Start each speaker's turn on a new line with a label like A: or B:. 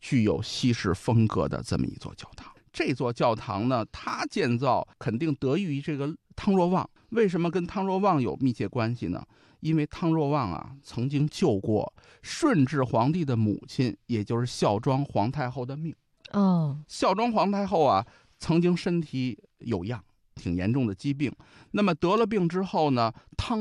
A: 具有西式风格的这么一座教堂。这座教堂呢，它建造肯定得益于这个汤若望。为什么跟汤若望有密切关系呢？因为汤若望啊，曾经救过顺治皇帝的母亲，也就是孝庄皇太后的命。孝庄皇太后啊，曾经身体有恙，挺严重的疾病。那么得了病之后呢，汤